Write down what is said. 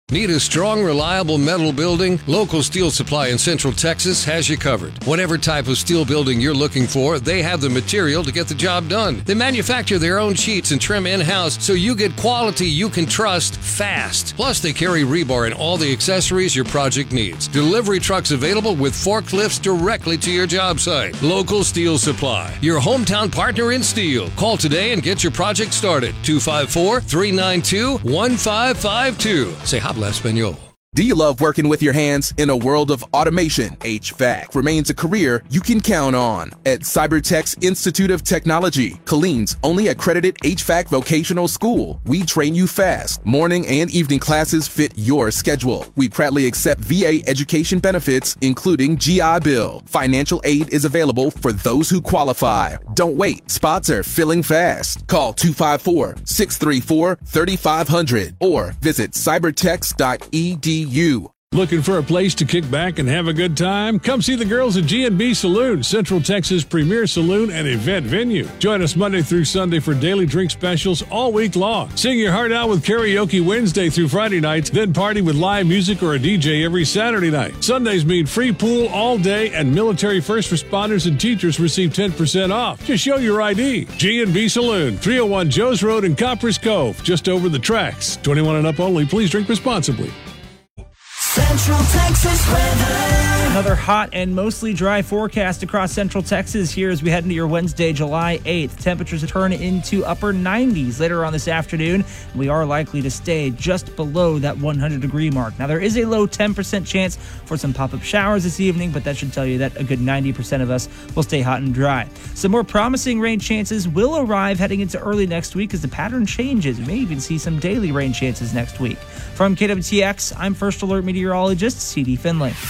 Need a strong, reliable metal building? Local Steel Supply in Central Texas has you covered. Whatever type of steel building you're looking for, they have the material to get the job done. They manufacture their own sheets and trim in-house so you get quality you can trust fast. Plus, they carry rebar and all the accessories your project needs. Delivery trucks available with forklifts directly to your job site. Local Steel Supply, your hometown partner in steel. Call today and get your project started. 254-392-1552. Say habla español. Do you love working with your hands? In a world of automation, HVAC remains a career you can count on. At Cybertech's Institute of Technology, Killeen's only accredited HVAC vocational school, we train you fast. Morning and evening classes fit your schedule. We proudly accept VA education benefits, including GI Bill. Financial aid is available for those who qualify. Don't wait. Spots are filling fast. Call 254-634-3500 or visit cybertechs.edu. Looking for a place to kick back and have a good time? Come see the girls at G&B Saloon, Central Texas' premier saloon and event venue. Join us Monday through Sunday for daily drink specials all week long. Sing your heart out with karaoke Wednesday through Friday nights, then party with live music or a DJ every Saturday night. Sundays mean free pool all day, and military first responders and teachers receive 10% off. Just show your ID. G&B Saloon, 301 Joe's Road in Coppers Cove, just over the tracks. 21 and up only. Please drink responsibly. Central Texas weather. Another hot and mostly dry forecast across Central Texas here as we head into your Wednesday, July 8th. Temperatures turn into upper 90s later on this afternoon. We are likely to stay just below that 100-degree mark. Now, there is a low 10% chance for some pop-up showers this evening, but that should tell you that a good 90% of us will stay hot and dry. Some more promising rain chances will arrive heading into early next week as the pattern changes. We may even see some daily rain chances next week. From KWTX, I'm First Alert Meteorologist C.D. Finley.